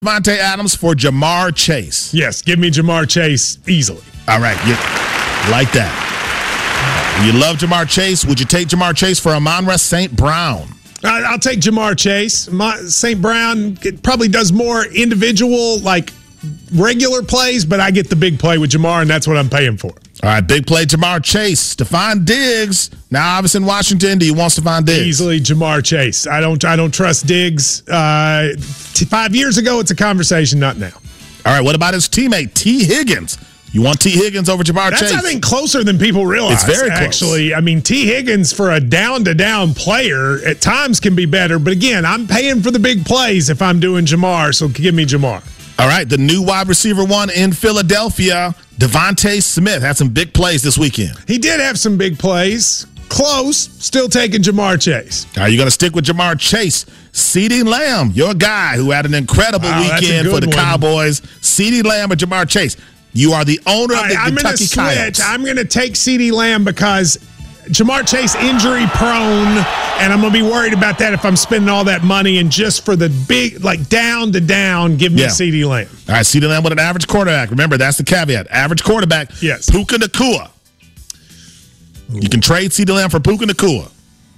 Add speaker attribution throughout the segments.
Speaker 1: Davante Adams for Jamar Chase.
Speaker 2: Yes, give me Jamar Chase easily.
Speaker 1: All right, you like that. You love Jamar Chase. Would you take Jamar Chase for Amon-Ra St. Brown?
Speaker 2: I'll take Jamar Chase. St. Brown probably does more individual, like regular plays, but I get the big play with Jamar, and that's what I'm paying for.
Speaker 1: All right, big play, Jamar Chase. Stephon Diggs, now obviously in Washington. Do you want Stephon Diggs?
Speaker 2: Easily Jamar Chase. I don't trust Diggs. 5 years ago, it's a conversation, not now.
Speaker 1: All right, what about his teammate, T. Higgins? You want T. Higgins over Jamar Chase?
Speaker 2: That's, I think, closer than people realize.
Speaker 1: It's very close.
Speaker 2: Actually, I mean, T. Higgins for a down-to-down player at times can be better. But again, I'm paying for the big plays if I'm doing Jamar, so give me Jamar.
Speaker 1: All right, the new wide receiver one in Philadelphia, Devontae Smith, had some big plays this weekend.
Speaker 2: He did have some big plays. Close, still taking Jamar Chase.
Speaker 1: Are you going to stick with Jamar Chase? CeeDee Lamb, your guy who had an incredible weekend for the Cowboys. CeeDee Lamb or Jamar Chase? You are the owner of the Kentucky Coyotes.
Speaker 2: I'm going to take CeeDee Lamb because Jamar Chase injury prone, and I'm going to be worried about that if I'm spending all that money. And just for the big, like down to down, give me CeeDee Lamb.
Speaker 1: All right, CeeDee Lamb with an average quarterback. Remember, that's the caveat. Average quarterback.
Speaker 2: Yes.
Speaker 1: Puka Nacua. You can trade CeeDee Lamb for Puka Nacua.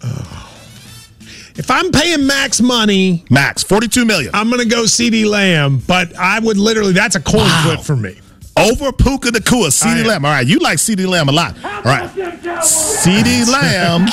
Speaker 2: If I'm paying max money,
Speaker 1: $42 million.
Speaker 2: I'm going to go CeeDee Lamb, but I would literally, that's a coin flip for me.
Speaker 1: Over Puka Nacua, CeeDee Lamb. All right, you like CeeDee Lamb a lot. All right, CeeDee Lamb,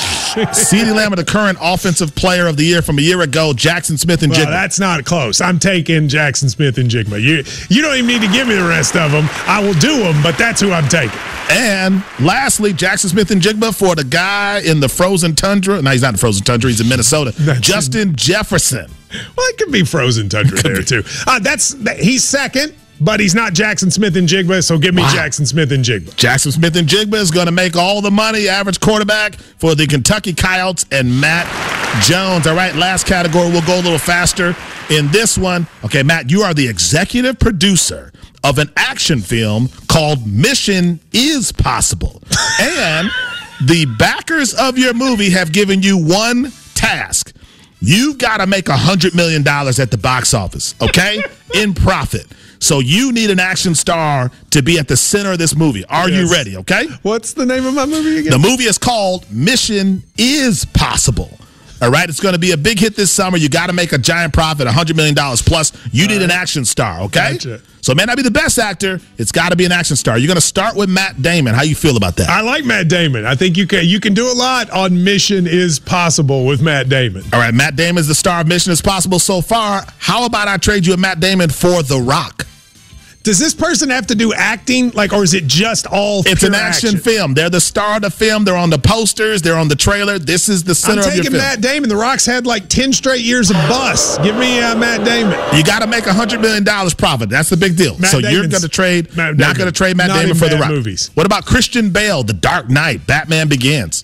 Speaker 1: the current offensive player of the year from a year ago, Jackson Smith and Jigba.
Speaker 2: That's not close. I'm taking Jackson Smith and Jigba. You don't even need to give me the rest of them. I will do them, but that's who I'm taking.
Speaker 1: And lastly, Jackson Smith and Jigba for the guy in the frozen tundra. No, he's not in the frozen tundra. He's in Minnesota. Justin Jefferson.
Speaker 2: Well, it could be frozen tundra there, too. He's second. But he's not Jackson Smith and Jigba, so give me Jackson Smith and Jigba.
Speaker 1: Jackson Smith and Jigba is going to make all the money, average quarterback for the Kentucky Coyotes and Matt Jones. All right, last category. We'll go a little faster in this one. Okay, Matt, you are the executive producer of an action film called Mission is Possible. And the backers of your movie have given you one task. You've got to make $100 million at the box office, okay, in profit. So you need an action star to be at the center of this movie. Are you ready, okay?
Speaker 2: What's the name of my movie again?
Speaker 1: The movie is called Mission is Possible. All right, it's going to be a big hit this summer. You got to make a giant profit, $100 million plus. You need an action star, okay?
Speaker 2: Gotcha.
Speaker 1: So it may not be the best actor. It's got to be an action star. You're going to start with Matt Damon. How you feel about that?
Speaker 2: I like Matt Damon. I think you can do a lot on Mission is Possible with Matt Damon.
Speaker 1: All right, Matt Damon is the star of Mission is Possible so far. How about I trade you a Matt Damon for The Rock?
Speaker 2: Does this person have to do acting, or is it just all
Speaker 1: It's an action film. They're the star of the film. They're on the posters. They're on the trailer. This is the center of your film.
Speaker 2: I'm taking Matt Damon. The Rock's had 10 straight years of busts. Give me Matt Damon.
Speaker 1: You got to make $100 million profit. That's the big deal. So you're going to trade, not going to trade Matt Damon for The Rock.
Speaker 2: Movies.
Speaker 1: What about Christian Bale, The Dark Knight, Batman Begins?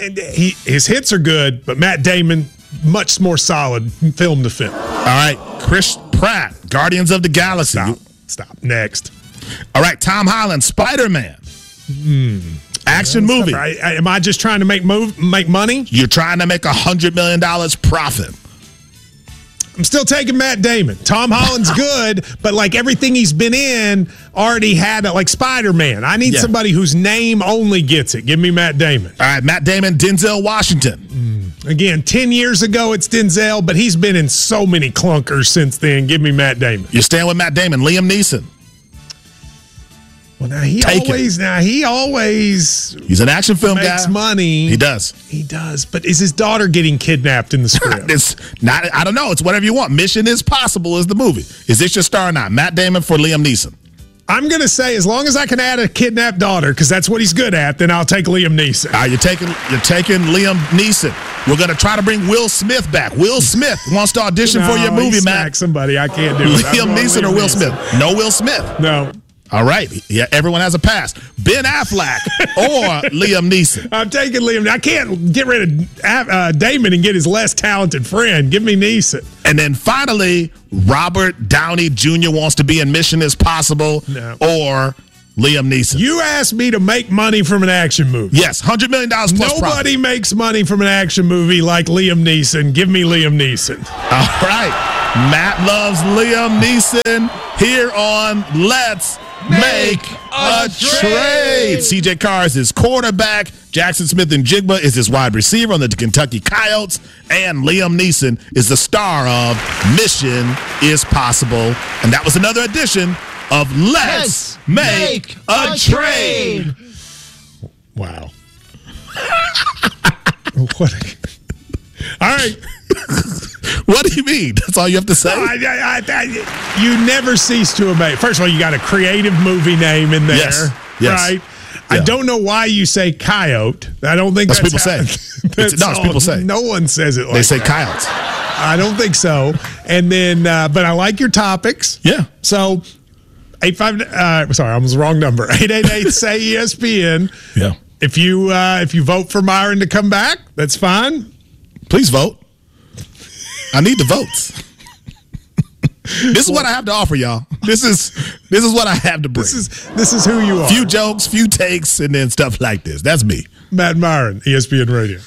Speaker 2: His hits are good, but Matt Damon, much more solid film to film.
Speaker 1: All right, Chris Pratt, Guardians of the Galaxy.
Speaker 2: Stop. Next.
Speaker 1: All right, Tom Holland, Spider-Man. Action movie.
Speaker 2: Am I just trying to make money?
Speaker 1: You're trying to make $100 million profit.
Speaker 2: I'm still taking Matt Damon. Tom Holland's good, but everything he's been in already had it, like Spider-Man. I need somebody whose name only gets it. Give me Matt Damon.
Speaker 1: All right, Matt Damon, Denzel Washington.
Speaker 2: Again, 10 years ago it's Denzel, but he's been in so many clunkers since then. Give me Matt Damon.
Speaker 1: You're staying with Matt Damon. Liam Neeson.
Speaker 2: Well, he always
Speaker 1: he's an action film guy.
Speaker 2: Makes money.
Speaker 1: He does.
Speaker 2: But is his daughter getting kidnapped in the script?
Speaker 1: It's not. I don't know. It's whatever you want. Mission is Possible is the movie. Is this your star or not? Matt Damon for Liam Neeson.
Speaker 2: I'm going to say as long as I can add a kidnapped daughter, because that's what he's good at, then I'll take Liam Neeson.
Speaker 1: You're taking Liam Neeson. We're going to try to bring Will Smith back. Will Smith wants to audition for your movie, Matt.
Speaker 2: Somebody. I can't do it.
Speaker 1: Liam Neeson or Will Smith? No Will Smith.
Speaker 2: No.
Speaker 1: All right. Yeah, everyone has a pass. Ben Affleck or Liam Neeson.
Speaker 2: I'm taking Liam. I can't get rid of Damon and get his less talented friend. Give me Neeson.
Speaker 1: And then finally, Robert Downey Jr. wants to be in Mission is Possible or Liam Neeson.
Speaker 2: You asked me to make money from an action movie.
Speaker 1: Yes, $100 million plus
Speaker 2: Nobody
Speaker 1: profit.
Speaker 2: makes money from an action movie like Liam Neeson. Give me Liam Neeson.
Speaker 1: All right. Matt loves Liam Neeson here on Let's Make a Trade. CJ Carr is his quarterback. Jackson Smith-Njigba is his wide receiver on the Kentucky Coyotes. And Liam Neeson is the star of Mission is Possible. And that was another edition of Let's Make a Trade.
Speaker 2: Wow. All right.
Speaker 1: What do you mean? That's all you have to say?
Speaker 2: You never cease to amaze. First of all, you got a creative movie name in there.
Speaker 1: Yes.
Speaker 2: Right? Yeah. I don't know why you say coyote. I don't think that's
Speaker 1: people say. It's people say.
Speaker 2: No one says it like
Speaker 1: They say
Speaker 2: that.
Speaker 1: coyotes.
Speaker 2: I don't think so. And then, but I like your topics.
Speaker 1: Yeah.
Speaker 2: So, sorry, I was the wrong number. 888-SAY-ESPN.
Speaker 1: Yeah.
Speaker 2: If you vote for Myron to come back, that's fine.
Speaker 1: Please vote. I need the votes. This is what I have to offer y'all. This is what I have to bring.
Speaker 2: This is who you are.
Speaker 1: Few jokes, few takes, and then stuff like this. That's me.
Speaker 2: Matt Myron, ESPN Radio.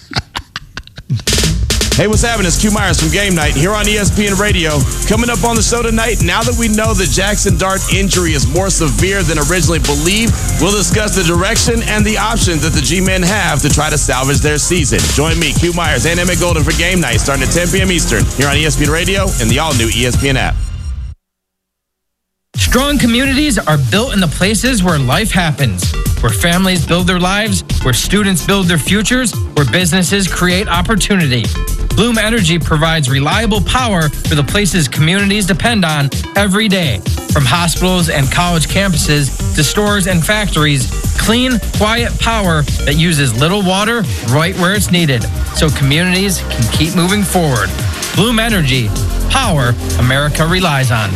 Speaker 3: Hey, what's happening? It's Q Myers from Game Night here on ESPN Radio. Coming up on the show tonight, now that we know the Jackson Dart injury is more severe than originally believed, we'll discuss the direction and the options that the G-Men have to try to salvage their season. Join me, Q Myers, and Emmett Golden for Game Night starting at 10 p.m. Eastern here on ESPN Radio and the all-new ESPN app.
Speaker 4: Strong communities are built in the places where life happens, where families build their lives, where students build their futures, where businesses create opportunity. Bloom Energy provides reliable power for the places communities depend on every day. From hospitals and college campuses to stores and factories, clean, quiet power that uses little water right where it's needed, so communities can keep moving forward. Bloom Energy, power America relies on.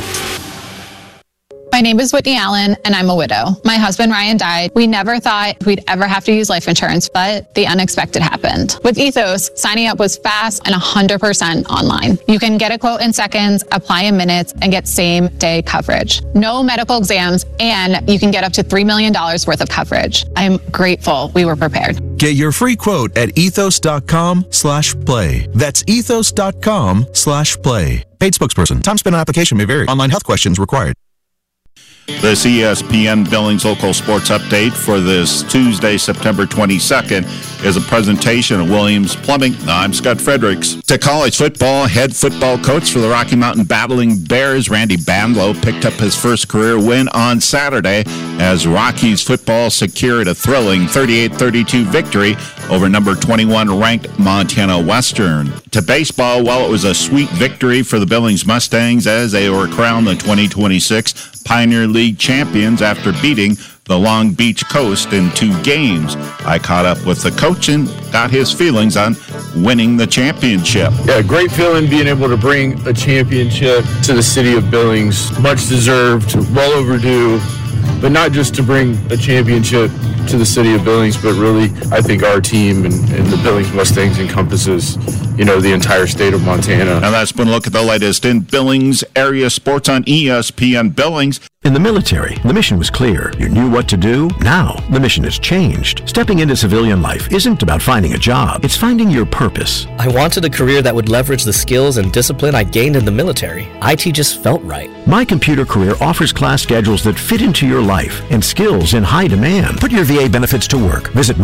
Speaker 5: My name is Whitney Allen, and I'm a widow. My husband, Ryan, died. We never thought we'd ever have to use life insurance, but the unexpected happened. With Ethos, signing up was fast and 100% online. You can get a quote in seconds, apply in minutes, and get same-day coverage. No medical exams, and you can get up to $3 million worth of coverage. I'm grateful we were prepared.
Speaker 6: Get your free quote at ethos.com/play. That's ethos.com/play. Paid spokesperson. Time spent on application may vary. Online health questions required.
Speaker 7: This ESPN Billings Local Sports Update for this Tuesday, September 22nd, is a presentation of Williams Plumbing. I'm Scott Fredericks. To college football, head football coach for the Rocky Mountain Battling Bears, Randy Bandlow, picked up his first career win on Saturday as Rockies football secured a thrilling 38-32 victory over number 21 ranked Montana Western. To baseball, well, it was a sweet victory for the Billings Mustangs as they were crowned the 2026 Pioneer League champions after beating the Long Beach Coast in 2 games. I caught up with the coach and got his feelings on winning the championship.
Speaker 8: Yeah, great feeling being able to bring a championship to the city of Billings. Much deserved, well overdue, but not just to bring a championship to the city of Billings, but really, I think our team and the Billings Mustangs encompasses, the entire state of Montana.
Speaker 7: Now that's been a look at the latest in Billings area sports on ESPN Billings.
Speaker 9: In the military, the mission was clear. You knew what to do. Now, the mission has changed. Stepping into civilian life isn't about finding a job. It's finding your purpose.
Speaker 10: I wanted a career that would leverage the skills and discipline I gained in the military. IT just felt right.
Speaker 9: My Computer Career offers class schedules that fit into your life and skills in high demand. Put your VA benefits to work. Visit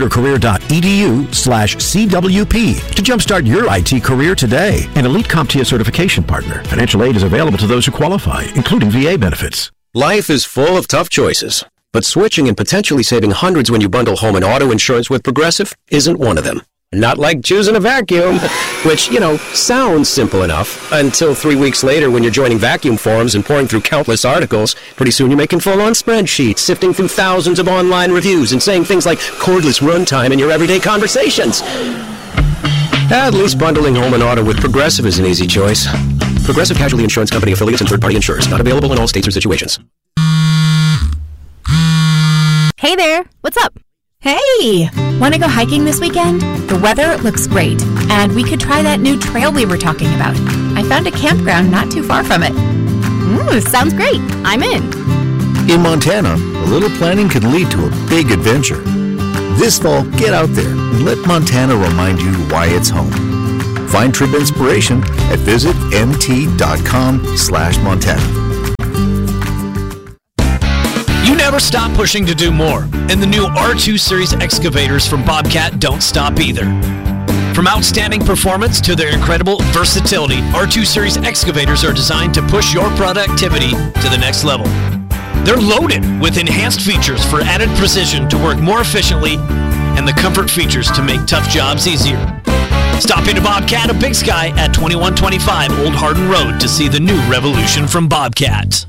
Speaker 9: mycomputercareer.edu/CWP to jumpstart your IT career today. An elite CompTIA certification partner. Financial aid is available to those who qualify, including VA benefits.
Speaker 11: Life is full of tough choices, but switching and potentially saving hundreds when you bundle home and auto insurance with Progressive isn't one of them. Not like choosing a vacuum, which, sounds simple enough until 3 weeks later when you're joining vacuum forums and pouring through countless articles. Pretty soon you're making full-on spreadsheets, sifting through thousands of online reviews and saying things like cordless runtime in your everyday conversations. At least bundling home and auto with Progressive is an easy choice. Progressive Casualty Insurance Company affiliates and third-party insurers. Not available in all states or situations.
Speaker 12: Hey there, what's up? Hey, want to go hiking this weekend? The weather looks great, and we could try that new trail we were talking about. I found a campground not too far from it. Sounds great. I'm in.
Speaker 9: In Montana, a little planning can lead to a big adventure. This fall, get out there and let Montana remind you why it's home. Find trip inspiration at visitmt.com/Montana.
Speaker 13: You never stop pushing to do more, and the new R2 Series excavators from Bobcat don't stop either. From outstanding performance to their incredible versatility, R2 Series excavators are designed to push your productivity to the next level. They're loaded with enhanced features for added precision to work more efficiently and the comfort features to make tough jobs easier. Stop into Bobcat of Big Sky at 2125 Old Hardin Road to see the new revolution from Bobcat.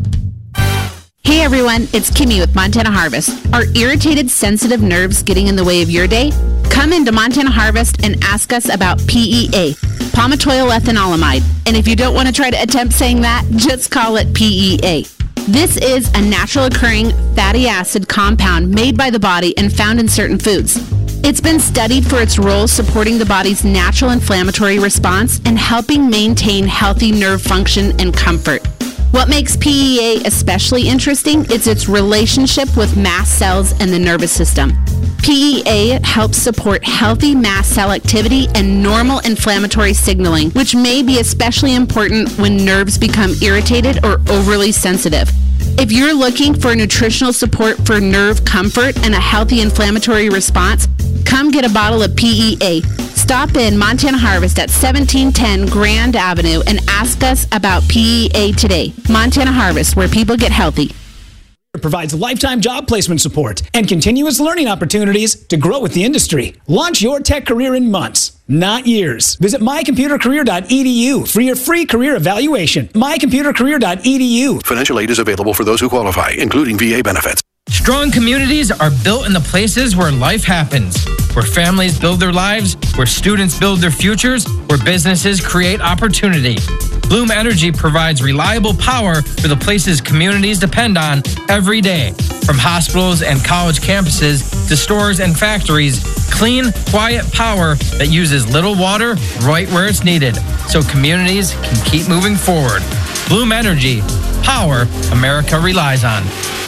Speaker 14: Hey everyone, it's Kimmy with Montana Harvest. Are irritated, sensitive nerves getting in the way of your day? Come into Montana Harvest and ask us about PEA, palmitoyl ethanolamide. And if you don't want to try to attempt saying that, just call it PEA. This is a natural occurring fatty acid compound made by the body and found in certain foods. It's been studied for its role supporting the body's natural inflammatory response and helping maintain healthy nerve function and comfort. What makes PEA especially interesting is its relationship with mast cells and the nervous system. PEA helps support healthy mast cell activity and normal inflammatory signaling, which may be especially important when nerves become irritated or overly sensitive. If you're looking for nutritional support for nerve comfort and a healthy inflammatory response, come get a bottle of PEA. Stop in Montana Harvest at 1710 Grand Avenue and ask us about PEA today. Montana Harvest, where people get healthy.
Speaker 15: Provides lifetime job placement support and continuous learning opportunities to grow with the industry. Launch your tech career in months, not years. Visit mycomputercareer.edu for your free career evaluation. mycomputercareer.edu.
Speaker 16: Financial aid is available for those who qualify, including VA benefits.
Speaker 4: Strong communities are built in the places where life happens, where families build their lives, where students build their futures, where businesses create opportunity. Bloom Energy provides reliable power for the places communities depend on every day. From hospitals and college campuses to stores and factories, clean, quiet power that uses little water right where it's needed, so communities can keep moving forward. Bloom Energy, power America relies on.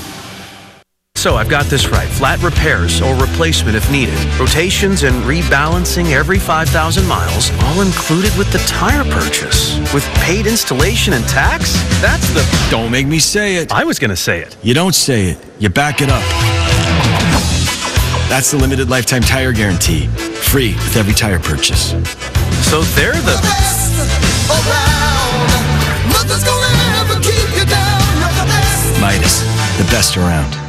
Speaker 17: So I've got this right. Flat repairs or replacement if needed. Rotations and rebalancing every 5,000 miles, all included with the tire purchase. With paid installation and tax? That's the...
Speaker 3: Don't make me say it.
Speaker 17: I was going to say it.
Speaker 3: You don't say it. You back it up. That's the limited lifetime tire guarantee. Free with every tire purchase.
Speaker 17: So they're the...
Speaker 18: best around. Nothing's gonna ever keep you down. You're the best.
Speaker 3: Midas, the best around.